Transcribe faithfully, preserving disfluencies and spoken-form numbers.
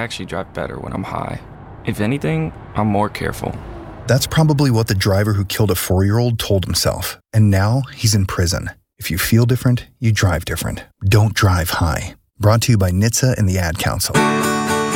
actually drive better when I'm high. If anything, I'm more careful. That's probably what the driver who killed a four-year-old told himself, and now he's in prison. If you feel different, you drive different. Don't drive high. Brought to you by N H T S A and the Ad Council.